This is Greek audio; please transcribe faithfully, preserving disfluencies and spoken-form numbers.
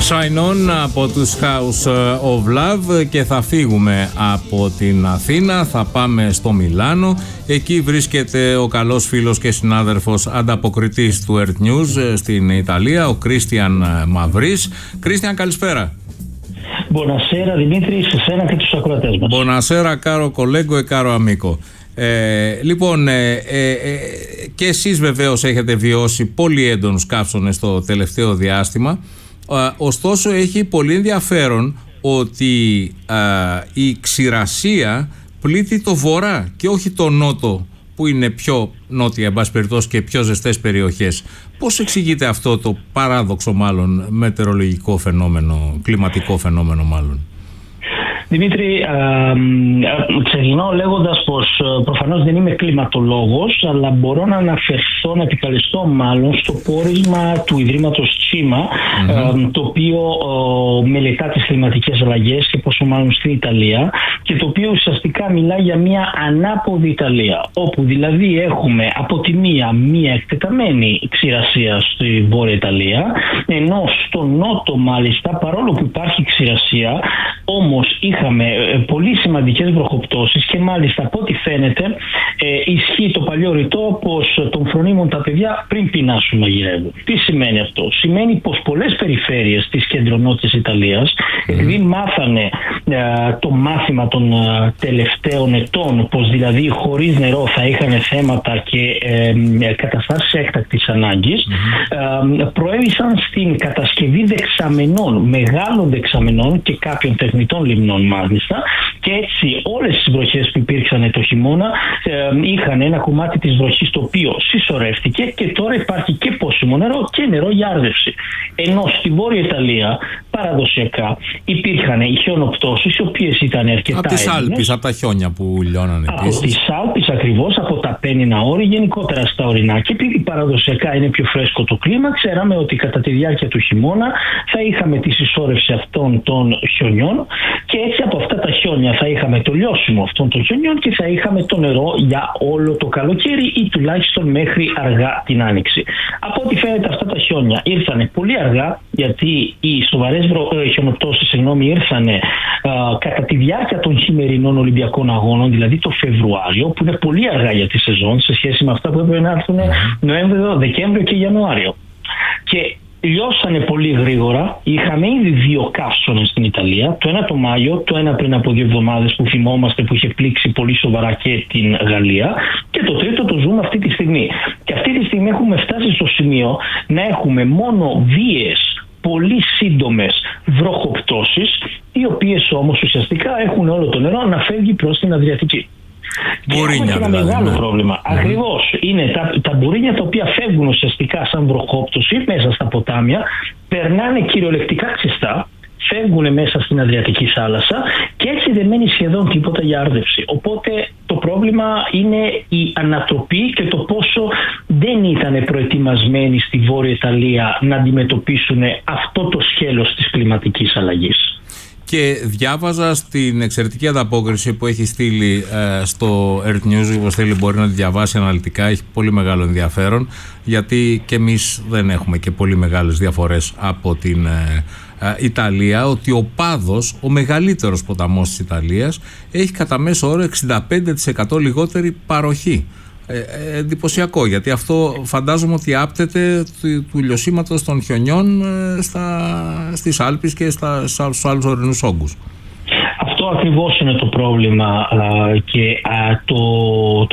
Shine On από τους House of Love και θα φύγουμε από την Αθήνα, θα πάμε στο Μιλάνο. Εκεί βρίσκεται ο καλός φίλος και συνάδελφος ανταποκριτής του Earth News στην Ιταλία, ο Κρίστιαν Μαυρής. Κρίστιαν, καλησπέρα. Buonasera Δημήτρη, σε σένα και τους ακροατές μας. Buonasera caro collega e caro amico. Ε, λοιπόν, ε, ε, ε, και εσείς βεβαίως έχετε βιώσει πολύ έντονους καύσωνες το τελευταίο διάστημα. Ωστόσο έχει πολύ ενδιαφέρον ότι α, η ξηρασία πλήττει το βορρά και όχι το νότο που είναι πιο νότια, εν πάση περιπτώσει, και πιο ζεστές περιοχές. Πώς εξηγείται αυτό το παράδοξο μάλλον μετεωρολογικό φαινόμενο, κλιματικό φαινόμενο μάλλον? Δημήτρη, ξεκινώ λέγοντας πως προφανώς δεν είμαι κλιματολόγος, αλλά μπορώ να αναφερθώ, να επικαλεστώ μάλλον στο πόρισμα του Ιδρύματος Τσίμα, mm-hmm. το οποίο ο, μελετά τις κλιματικές αλλαγές και πόσο μάλλον στην Ιταλία, και το οποίο ουσιαστικά μιλάει για μια ανάποδη Ιταλία, όπου δηλαδή έχουμε από τη μία μια εκτεταμένη ξηρασία στη Βόρεια Ιταλία, ενώ στο νότο μάλιστα, παρόλο που υπάρχει ξηρασία, όμως είχαμε πολύ σημαντικές βροχοπτώσεις και μάλιστα από ό,τι φαίνεται ε, ισχύει το παλιό ρητό πως τον φρονίμουν τα παιδιά πριν πεινάσουν μαγειρεύουν. Τι σημαίνει αυτό? Σημαίνει πως πολλές περιφέρειες της κεντρονότιας Ιταλίας, επειδή μάθανε ε, το μάθημα των ε, τελευταίων ετών, πως δηλαδή χωρίς νερό θα είχαν θέματα και ε, ε, καταστάσεις έκτακτης ανάγκης, mm-hmm. ε, προέβησαν στην κατασκευή δεξαμενών, μεγάλων δεξαμενών και κάποιων τεχνητών λιμνών μάλιστα, και έτσι όλες τις βροχές που υπήρξαν το χειμώνα ε, είχαν ένα κομμάτι της βροχής το οποίο συσσωρεύτηκε και τώρα υπάρχει και πόσιμο νερό και νερό για άρδευση. Ενώ στη Βόρεια Ιταλία παραδοσιακά υπήρχαν οι χιονοπτώσεις, οι οποίες ήταν αρκετά από τις Άλπεις, από τα χιόνια που λιώνανε επίσης. Από τις Άλπεις ακριβώς, από τα Πένινα όρη, γενικότερα στα ορεινά. Και επειδή παραδοσιακά είναι πιο φρέσκο το κλίμα, ξέραμε ότι κατά τη διάρκεια του χειμώνα θα είχαμε τη συσσόρευση αυτών των χιονιών και έτσι από αυτά τα χιόνια θα είχαμε το λιώσιμο αυτών των χιονιών και θα είχαμε το νερό για όλο το καλοκαίρι ή τουλάχιστον μέχρι αργά την άνοιξη. Από ό,τι φαίνεται αυτά τα χιόνια ήρθανε πολύ αργά, γιατί οι σοβαρές βρο... χιονοπτώσεις συγγνώμη, ήρθανε α, κατά τη διάρκεια των χειμερινών Ολυμπιακών Αγώνων, δηλαδή το Φεβρουάριο, που είναι πολύ αργά για τη σεζόν σε σχέση με αυτά που έπρεπε να έρθουν Νοέμβριο, Δεκέμβριο και Ιανουάριο. Και λιώσανε πολύ γρήγορα. Είχαμε ήδη δύο καύσωνες στην Ιταλία. Το ένα το Μάιο, το ένα πριν από δύο εβδομάδες που θυμόμαστε, που είχε πλήξει πολύ σοβαρά και την Γαλλία. Και το τρίτο το ζούμε αυτή τη στιγμή. Και αυτή τη στιγμή έχουμε φτάσει στο σημείο να έχουμε μόνο βίαιες, πολύ σύντομες βροχοπτώσεις, οι οποίες όμως ουσιαστικά έχουν όλο το νερό να φεύγει προς την Αδριατική. Μπουρίνια, και έχουμε ένα δηλαδή, μεγάλο ναι. πρόβλημα. Mm-hmm. Ακριβώς. Είναι τα, τα μπουρίνια τα οποία φεύγουν ουσιαστικά σαν βροχόπτωση μέσα στα ποτάμια, περνάνε κυριολεκτικά ξεστά, φεύγουν μέσα στην Αδριατική θάλασσα και έτσι δεν μένει σχεδόν τίποτα για άρδευση. Οπότε το πρόβλημα είναι η ανατροπή και το πόσο δεν ήταν προετοιμασμένοι στη Βόρεια Ιταλία να αντιμετωπίσουν αυτό το σκέλος της κλιματικής αλλαγής. Και διάβαζα στην εξαιρετική ανταπόκριση που έχει στείλει ε, στο Earth News, όπως θέλει μπορεί να τη διαβάσει αναλυτικά, έχει πολύ μεγάλο ενδιαφέρον, γιατί και εμείς δεν έχουμε και πολύ μεγάλες διαφορές από την ε, ε, Ιταλία, ότι ο Πάδος, ο μεγαλύτερος ποταμός της Ιταλίας, έχει κατά μέσο όρο εξήντα πέντε τοις εκατό λιγότερη παροχή. Ε, ε, εντυπωσιακό, γιατί αυτό φαντάζομαι ότι άπτεται του, του λιωσίματος των χιονιών ε, στα, στις Άλπεις και στα, στους άλλους ορεινούς όγκους. Αυτό ακριβώς είναι το πρόβλημα α, και α, το, το